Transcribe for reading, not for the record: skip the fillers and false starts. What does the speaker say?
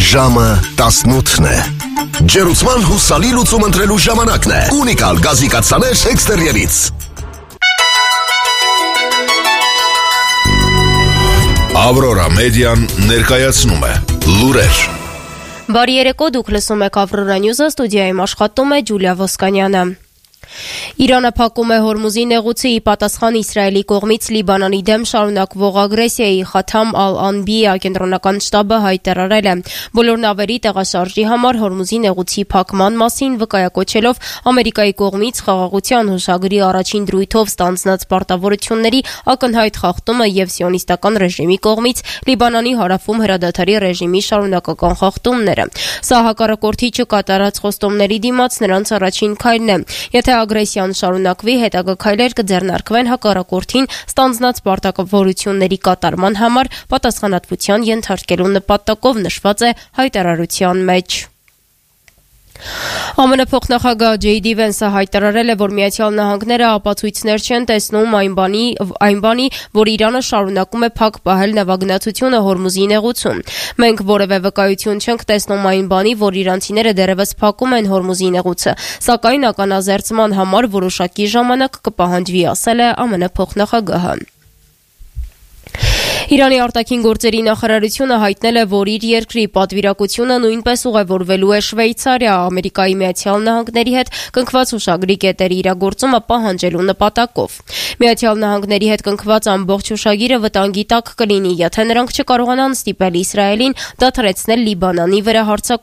Ժամը 18-ն է։ Ջերուցման հուսալի լուծում ընտրելու ժամանակն է։ Ունիկալ գազի կաթսաներ էքստերիերից։ Ավրորա մեդիան ներկայացնում է լուրեր։ Բարի երեկո, դուք լսում եք Ավրորա Նյուզը, ստուդիայում աշխատում է Ջուլիա Ոսկանյանը։ Իրանը փակում է Հորմուզի նեղուցի ի պատասխան Իսրայելի կողմից Լիբանանի դեմ շարունակվող ագրեսիայի Խաթամ ալ-Անբի կենտրոնական շտաբը հայտարարել է բոլոր նավերի տեղաշարժի համար Հորմուզի նեղուցի փակման մասին վկայակոչելով Ամերիկայի կողմից խաղաղության հուշագրի առաջին դրույթով ստանձնած պարտավորությունների ակնհայտ խախտումը եւ սիոնիստական ռեժիմի կողմից Լիբանանի հարավում հրադադարի ռեժիմի շարունակական խախտումները։ Սա հակառակորդի չկատարած խոստումների դիմաց նրանց առաջին քայլն է։ Եթե ագրեսիան շարունակվի, հետագա քայլեր կձեռնարկվեն հակառակորդին ստանձնած պարտավորությունների կատարման համար պատասխանատվության ենթարկելու նպատակով նշված է հայտարարության մեջ։ ԱՄՆ փոխնախագահ Ջեյ Դի Վենսը հայտարարել է, որ Միացյալ Նահանգները ապացույցներ չեն տեսնում այն բանի, որ Իրանը շարունակում է փակ պահել նավագնացությունը Հորմուզի նեղուցում։ Մենք որևէ վկայություն չենք տեսնում այն բանի, որ իրանցիները դեռևս փակում են Հորմուզի նեղուցը, սակայն ականազերծման համար որոշակի ժամանակ կպահանջվի, ասել է ԱՄՆ փոխնախագահը։ Իրանի արտաքին գործերի նախարարությունը հայտնել է, որ իր երկրի պատվիրակությունը նույնպես ուղևորվելու է Շվեյցարիա Ամերիկայի Միացյալ Նահանգների հետ կնքված հուշագրի կետերի իրագործումը պահանջելու նպատակով։ Միացյալ Նահանգների հետ կնքված ամբողջ հուշագիրը վտանգի տակ կլինի, եթե նրանք չկարողանան ստիպել Իսրայելին դադարեցնել Լիբանանի վրա հարձակում